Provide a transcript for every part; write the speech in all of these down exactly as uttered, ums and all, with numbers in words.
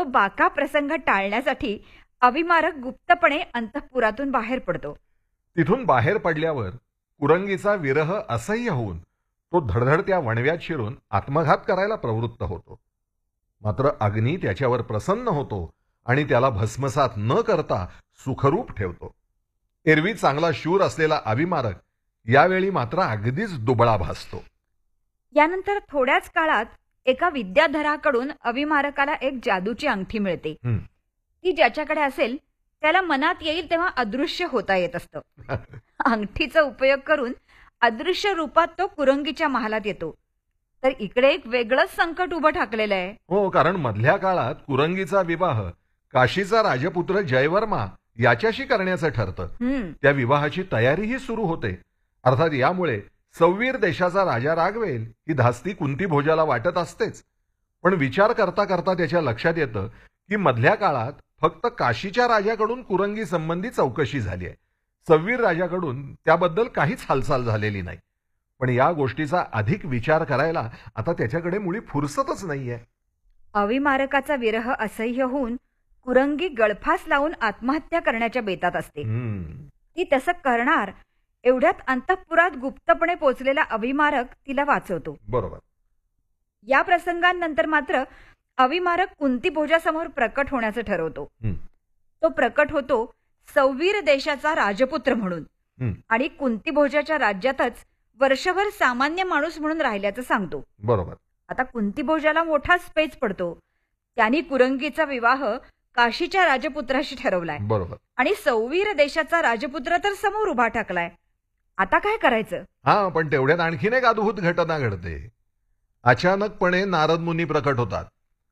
तो बाका प्रसंग टाळण्यासाठी अविमारक गुप्तपणे अंतःपुरातून बाहेर पडतो. तिथून बाहेर पडल्यावर कुरंगीचा विरह असह्य होऊन तो धडधडत्या वणव्यात शिरून आत्मघात करायला प्रवृत्त होतो. मात्र अग्नी त्याच्यावर प्रसन्न होतो आणि त्याला भस्मसात न करता सुखरूप ठेवतो. एरवी चांगला शूर असलेला अविमारक यावेळी मात्र अगदीच दुबळा भासतो. यानंतर थोड्याच काळात एका विद्याधराकडून अविमारकाला एक जादूची अंगठी मिळते. हं. ती ज्याच्याकडे असेल त्याला मनात येईल तेव्हा अदृश्य होता येत असतं. अंगठीचा उपयोग करून अदृश्य रूपात तो कुरंगीच्या महालात येतो. तर इकडे एक वेगळंच संकट उभं ठाकलेलं आहे. हो, कारण मधल्या काळात कुरंगीचा विवाह काशीचा राजपुत्र जयवर्मा याच्याशी करण्याचं ठरतं. हम्म त्या विवाहाची तयारीही सुरू होते. अर्थात यामुळे सौवीर देशाचा राजा रागवेल ही धास्ती कुंती भोजाला वाटत असतेच. पण विचार करता करता त्याच्या लक्षात येतं की मधल्या काळात फक्त काशीच्या राजाकडून कुरंगी संबंधी चौकशी झाली आहे. सौवीर राजाकडून त्याबद्दल काहीच हालचाल झालेली नाही. पण या गोष्टीचा अधिक विचार करायला आता त्याच्याकडे मुळी फुरसतच नाहीये. अविमारकाचा विरह असह्य होऊन कुरंगी गळफास लावून आत्महत्या करण्याच्या बेतात असते. हम्म. ती तसं करणार एवढ्यात अंतःपुरात गुप्तपणे पोचलेला अविमारक तिला वाचवतो. बरोबर. या प्रसंगानंतर मात्र अविमारक कुंती भोजासमोर प्रकट होण्याचं ठरवतो. हं. तो प्रकट होतो सौवीर देशाचा राजपुत्र म्हणून हं. आणि कुंती भोजाच्या राज्यातच वर्षभर सामान्य माणूस म्हणून राहिल्याचं सांगतो. बरोबर. आता कुंती भोजाला मोठाच पेच पडतो. त्यांनी कुरंगीचा विवाह काशीच्या राजपुत्राशी ठरवलाय बरोबर. आणि सौवीर देशाचा राजपुत्र तर समोर उभा टाकलाय. आता काय करायचं? हा, पण तेवढ्यात आणखीन एक अद्भुत घटना घडते. अचानकपणे नारद मुनी प्रकट होतात.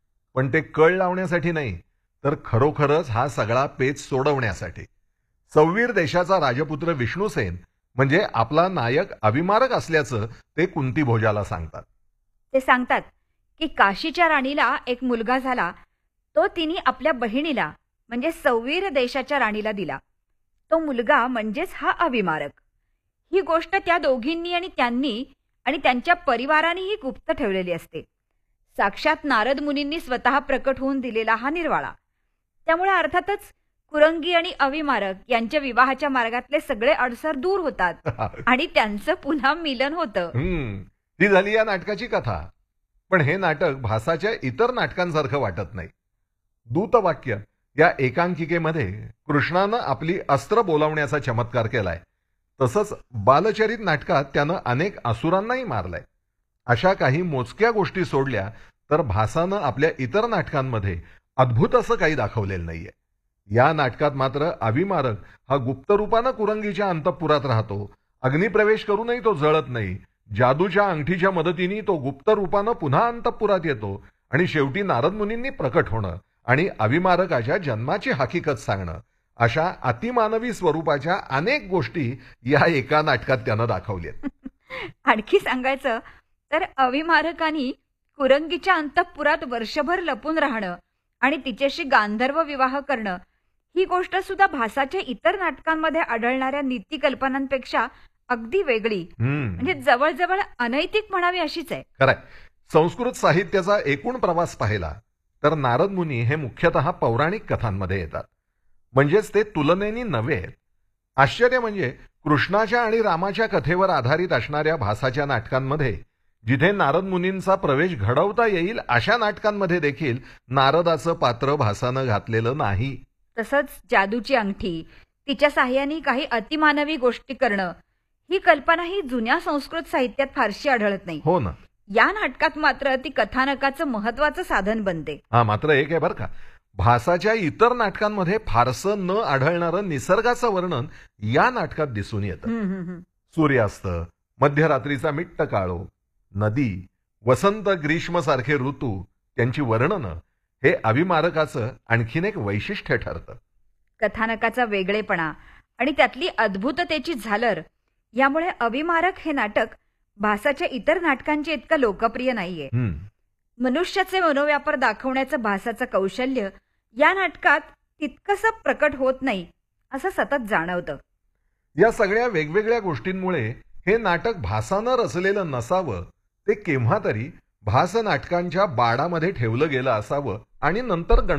पण ते कळ लावण्यासाठी नाही, तर खरोखरच हा सगळा पेच सोडवण्यासाठी. सौवीर देशाचा राजपुत्र विष्णुसेन म्हणजे आपला नायक अविमारक असल्याचं ते कुंती भोजाला सांगतात. ते सांगतात की काशीच्या राणीला एक मुलगा झाला. तो तिने आपल्या बहिणीला म्हणजे सौवीर देशाच्या राणीला दिला. तो मुलगा म्हणजेच हा अविमारक. ही गोष्ट त्या दोघींनी आणि त्यांनी आणि त्यांच्या परिवारानेही गुप्त ठेवलेली असते. साक्षात नारद मुनींनी स्वतः प्रकट होऊन दिलेला हा निर्वाळा. त्यामुळे अर्थातच कुरंगी आणि अविमारक यांच्या विवाहाच्या मार्गातले सगळे अडसर दूर होतात आणि त्यांचं पुन्हा मिलन होतं. हम्म ही झाली या नाटकाची कथा. पण हे नाटक भासाच्या इतर नाटकांसारखं वाटत नाही. दूतवाक्य या एकांकिकेमध्ये कृष्णानं आपली अस्त्र बोलावण्याचा चमत्कार केलाय. तसंच बालचरित नाटकात त्यानं अनेक असुरांनाही मारलाय. अशा काही मोजक्या गोष्टी सोडल्या तर भासानं आपल्या इतर नाटकांमध्ये अद्भुत असं काही दाखवलेलं नाहीये. या नाटकात मात्र अविमारक हा गुप्त रूपानं कुरंगीच्या अंतःपुरात राहतो. अग्निप्रवेश करूनही तो जळत नाही. जादूच्या अंगठीच्या मदतीने तो गुप्त रूपानं पुन्हा अंतःपुरात येतो आणि शेवटी नारद मुनींनी प्रकट होणं आणि अविमारकाच्या जन्माची हकीकत सांगणं अशा अतिमानवी स्वरूपाच्या अनेक गोष्टी या एका नाटकात त्यानं दाखवल्यात. आणखी सांगायचं तर अविमारकानी कुरंगीच्या अंतःपुरात वर्षभर लपून राहणं आणि तिच्याशी गांधर्व विवाह करणं ही गोष्ट सुद्धा भासाच्या इतर नाटकांमध्ये आढळणाऱ्या नीती कल्पनांपेक्षा अगदी वेगळी म्हणजे जवळजवळ अनैतिक म्हणावी अशीच आहे. खरंय. संस्कृत साहित्याचा एकूण प्रवास पाहिला तर नारद मुनी हे मुख्यतः पौराणिक कथांमध्ये येतात. म्हणजेच ते तुलनेनी नव्हे आहेत. आश्चर्य म्हणजे कृष्णाच्या आणि रामाच्या कथेवर आधारित असणाऱ्या भासाच्या नाटकांमध्ये जिथे नारद मुनींचा प्रवेश घडवता येईल अशा नाटकांमध्ये देखील नारदाचं पात्र भासानं घातलेलं नाही. तसंच जादूची अंगठी तिच्या साह्याने काही अतिमानवी गोष्टी करणं ही कल्पना ही जुन्या संस्कृत साहित्यात फारशी आढळत नाही. हो ना. या नाटकात मात्र ती कथानकाचं महत्वाचं साधन बनते. हा, मात्र एक आहे बरं का, भासाच्या इतर नाटकांमध्ये फारसं न आढळणारं निसर्गाचं वर्णन या नाटकात दिसून येतं. सूर्यास्त, मध्यरात्रीचा मिट्ट काळो, नदी, वसंत ग्रीष्म सारखे ऋतू त्यांची वर्णनं हे अविमारकाचं आणखीन एक वैशिष्ट्य ठरतं. कथानकाचा वेगळेपणा आणि त्यातली अद्भुततेची झालर यामुळे अविमारक हे नाटक भासाच्या इतर नाटकांचे इतकं लोकप्रिय नाहीये. मनुष्याचे मनोव्यापार दाखवण्याचं भासाचं कौशल्य या नाटकात तितकंसं प्रकट होत नाही असं सतत जाणवतं. या सगळ्या वेगवेगळ्या गोष्टींमुळे हे नाटक भासानं रचलेलं नसावं, ते केव्हा तरी भास नाटकांच्या बाडामध्ये ठेवलं गेलं असावं आणि नंतर